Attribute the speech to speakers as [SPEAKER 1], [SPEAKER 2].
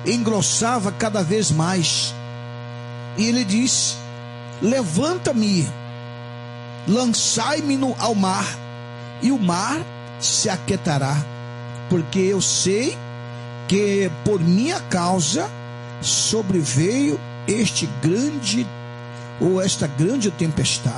[SPEAKER 1] engrossava cada vez mais. E ele disse: levanta-me, lançai-me ao mar, e o mar se aquietará, porque eu sei que por minha causa sobreveio esta grande tempestade.